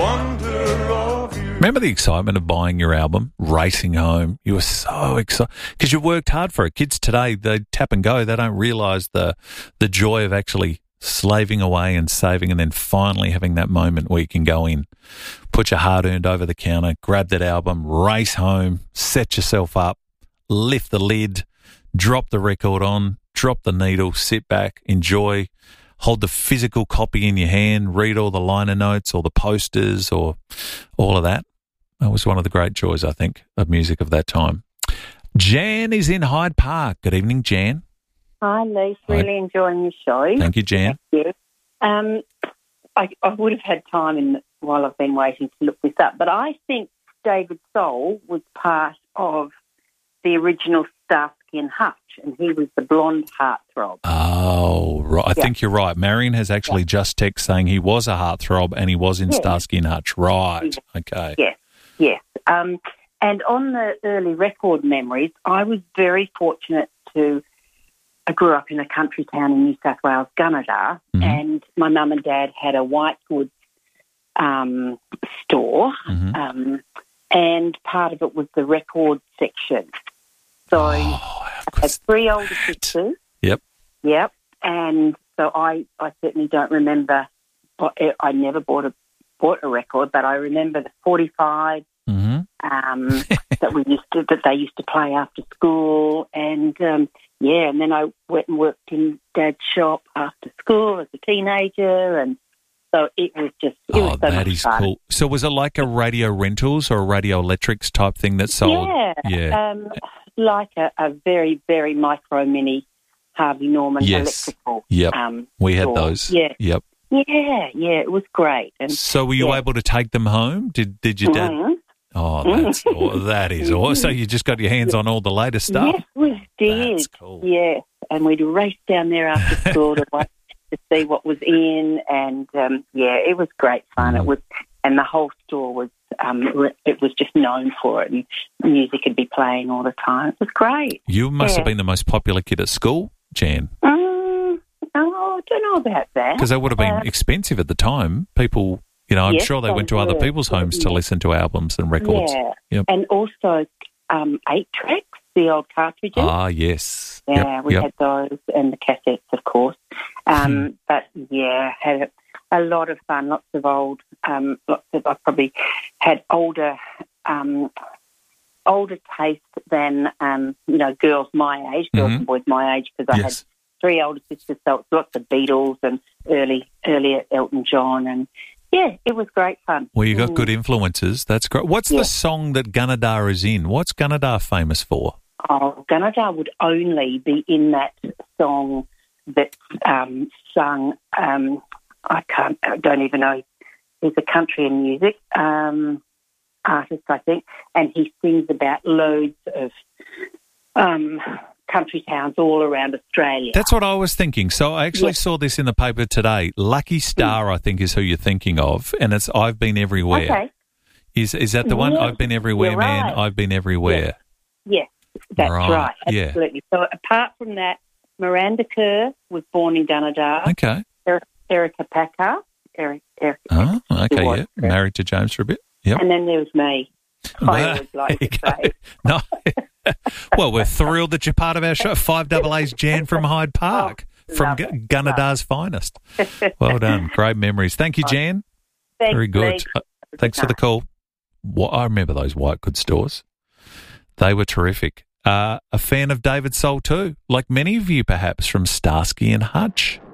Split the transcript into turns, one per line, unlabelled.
Remember the excitement of buying your album, racing home? You were so excited because you worked hard for it. Kids today, they tap and go. They don't realise the joy of actually slaving away and saving and then finally having that moment where you can go in, put your hard-earned over the counter, grab that album, race home, set yourself up, lift the lid, drop the record on, drop the needle, sit back, enjoy, hold the physical copy in your hand, read all the liner notes or the posters or all of that. That was one of the great joys, I think, of music of that time. Jan is in Hyde Park. Good evening, Jan.
Hi, Lee. Really enjoying your show.
Thank you, Jan.
Thank you. I would have had time while I've been waiting to look this up, but I think David Soul was part of the original Starsky and Hutch, and he was the blonde heartthrob.
Oh, right. I think you're right. Marion has actually just texted saying he was a heartthrob and he was in Starsky and Hutch. Right. Okay.
Yes. And on the early record memories, I was very fortunate I grew up in a country town in New South Wales, Gunnedah, and my mum and dad had a white goods store, and part of it was the record section. So I had three older sisters. Yep. And so I certainly don't remember. I never bought a record, but I remember the 45 that they used to play after school, and and then I went and worked in Dad's shop after school as a teenager, and so it was so
that
much
is
fun.
cool. So was it like a Radio Rentals or a Radio Electrics type thing that sold?
Like a very, very micro mini Harvey Norman electrical.
Yep, we had
store.
those.
Yeah.
Yep.
Yeah, it was great. And
so were you able to take them home? Did your dad? Oh, that is awesome. So you just got your hands on all the latest stuff?
Yes, we did.
That's cool.
Yes, and we'd race down there after school to see what was in, and it was great fun. It was, and the whole store was it was just known for it, and music would be playing all the time. It was great.
You must have been the most popular kid at school, Jan.
I don't know about that.
Because they would have been expensive at the time. People, I'm sure they went to other people's homes to listen to albums and records.
Yeah,
yep.
And also 8-tracks, the old cartridges.
Ah, yes.
Yeah, we had those, and the cassettes, of course. But, had a lot of fun, lots of I probably had older taste than, girls my age, girls and boys my age, because I had three older sisters, so lots of Beatles and earlier Elton John, and it was great fun.
Well, you got good influences. That's great. What's the song that Gunnedah is in? What's Gunnedah famous for?
Oh, Gunnedah would only be in that song that's sung. I don't even know. He's a country and music artist, I think, and he sings about loads of country towns all around Australia.
That's what I was thinking. So I actually saw this in the paper today. Lucky Star, I think, is who you're thinking of, and it's I've Been Everywhere.
Okay.
Is that the one? I've been everywhere, man.
Right.
I've been everywhere.
Yes, that's right. Absolutely. So apart from that, Miranda Kerr was born in Gunnedah.
Okay.
Erica Packer. Erica.
Oh, okay, yeah. Married to James for a bit. Yep.
And then there was me. I always like to say.
No. Well, we're thrilled that you're part of our show. 5AA's Jan from Hyde Park, from Gunnedah's finest. Well done. Great memories. Thank you, Jan.
Thanks,
very good. Thanks for the call. I remember those white goods stores. They were terrific. A fan of David Soul too, like many of you perhaps, from Starsky and Hutch.